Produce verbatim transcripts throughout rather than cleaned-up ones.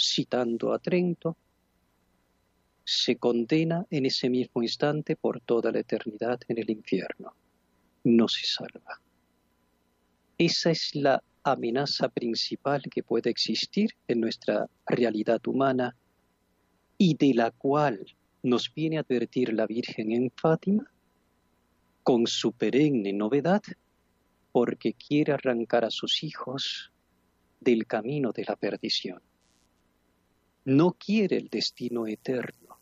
citando a Trento, se condena en ese mismo instante por toda la eternidad en el infierno. No se salva. Esa es la amenaza principal que puede existir en nuestra realidad humana y de la cual nos viene a advertir la Virgen en Fátima con su perenne novedad, porque quiere arrancar a sus hijos del camino de la perdición. No quiere el destino eterno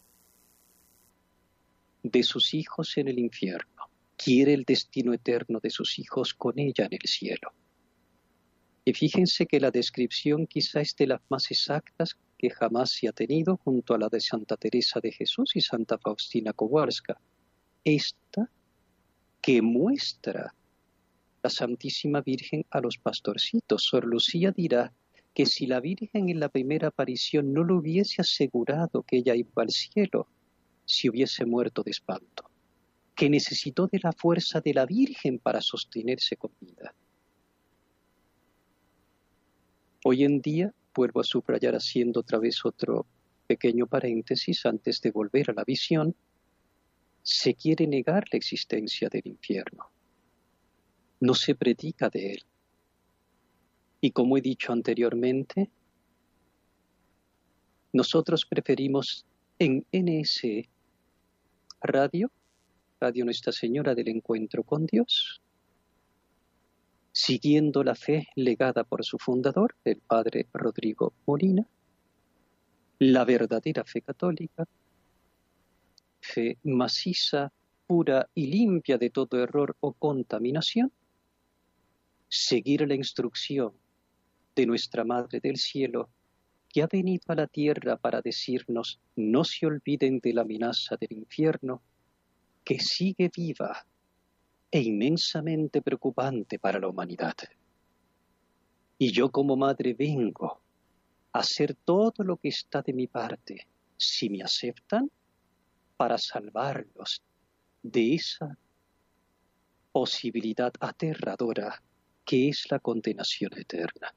de sus hijos en el infierno, quiere el destino eterno de sus hijos con ella en el cielo. Y fíjense que la descripción quizá es de las más exactas que jamás se ha tenido junto a la de Santa Teresa de Jesús y Santa Faustina Kowalska. Esta que muestra la Santísima Virgen a los pastorcitos. Sor Lucía dirá que si la Virgen en la primera aparición no le hubiese asegurado que ella iba al cielo, se hubiese muerto de espanto, que necesitó de la fuerza de la Virgen para sostenerse con vida. Hoy en día, vuelvo a subrayar haciendo otra vez otro pequeño paréntesis antes de volver a la visión, se quiere negar la existencia del infierno. No se predica de él. Y como he dicho anteriormente, nosotros preferimos en N S Radio, Radio Nuestra Señora del Encuentro con Dios, siguiendo la fe legada por su fundador, el padre Rodrigo Molina, la verdadera fe católica, fe maciza, pura y limpia de todo error o contaminación, seguir la instrucción de nuestra Madre del Cielo, que ha venido a la tierra para decirnos, no se olviden de la amenaza del infierno, que sigue viva e inmensamente preocupante para la humanidad. Y yo como madre vengo a hacer todo lo que está de mi parte, si me aceptan, para salvarlos de esa posibilidad aterradora que es la condenación eterna.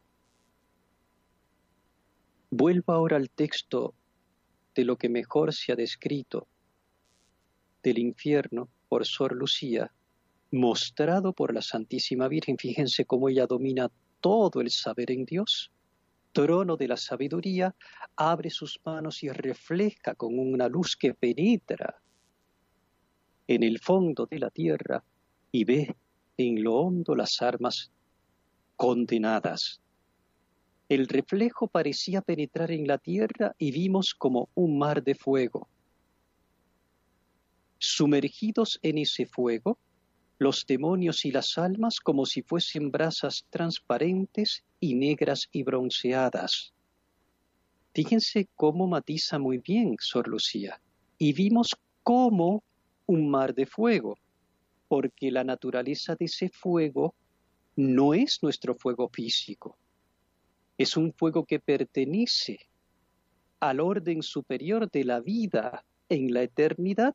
Vuelvo ahora al texto de lo que mejor se ha descrito del infierno por Sor Lucía, mostrado por la Santísima Virgen. Fíjense cómo ella domina todo el saber en Dios. Trono de la sabiduría, abre sus manos y refleja con una luz que penetra en el fondo de la tierra y ve en lo hondo las almas condenadas. El reflejo parecía penetrar en la tierra y vimos como un mar de fuego. Sumergidos en ese fuego, los demonios y las almas como si fuesen brasas transparentes y negras y bronceadas. Fíjense cómo matiza muy bien Sor Lucía. Y vimos como un mar de fuego, porque la naturaleza de ese fuego no es nuestro fuego físico. Es un fuego que pertenece al orden superior de la vida en la eternidad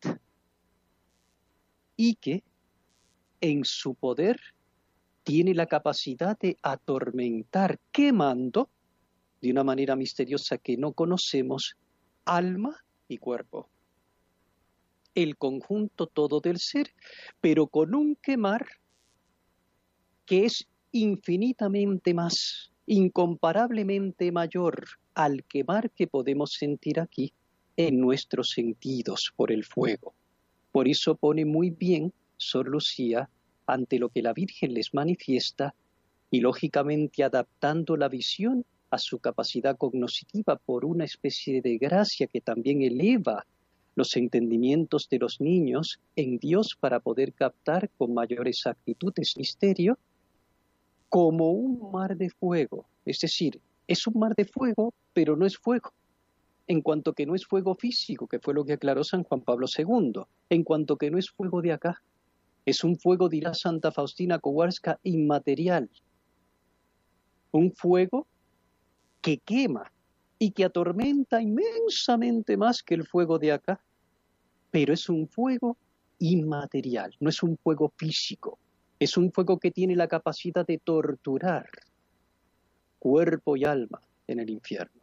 y que en su poder tiene la capacidad de atormentar, quemando de una manera misteriosa que no conocemos, alma y cuerpo. El conjunto todo del ser, pero con un quemar que es infinitamente más, incomparablemente mayor al quemar que podemos sentir aquí en nuestros sentidos por el fuego. Por eso pone muy bien Sor Lucía ante lo que la Virgen les manifiesta y lógicamente adaptando la visión a su capacidad cognoscitiva por una especie de gracia que también eleva los entendimientos de los niños en Dios para poder captar con mayor exactitud ese misterio, como un mar de fuego. Es decir, es un mar de fuego, pero no es fuego. En cuanto que no es fuego físico, que fue lo que aclaró San Juan Pablo segundo, en cuanto que no es fuego de acá. Es un fuego, dirá Santa Faustina Kowalska, inmaterial. Un fuego que quema y que atormenta inmensamente más que el fuego de acá. Pero es un fuego inmaterial, no es un fuego físico. Es un fuego que tiene la capacidad de torturar cuerpo y alma en el infierno.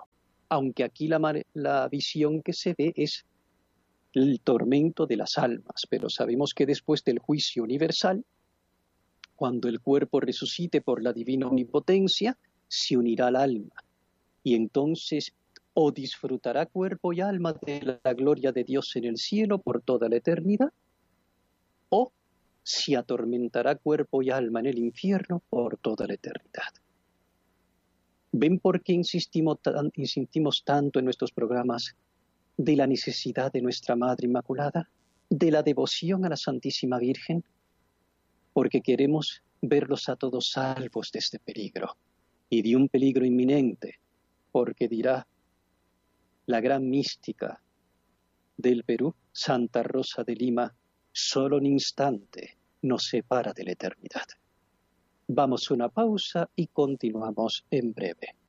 aunque aquí la, la visión que se ve es el tormento de las almas, pero sabemos que después del juicio universal, cuando el cuerpo resucite por la divina omnipotencia, se unirá al alma, y entonces o disfrutará cuerpo y alma de la gloria de Dios en el cielo por toda la eternidad, o se atormentará cuerpo y alma en el infierno por toda la eternidad. ¿Ven por qué insistimos, tan, insistimos tanto en nuestros programas de la necesidad de nuestra Madre Inmaculada, de la devoción a la Santísima Virgen? Porque queremos verlos a todos salvos de este peligro, y de un peligro inminente, porque dirá la gran mística del Perú, Santa Rosa de Lima, solo un instante nos separa de la eternidad. Vamos a una pausa y continuamos en breve.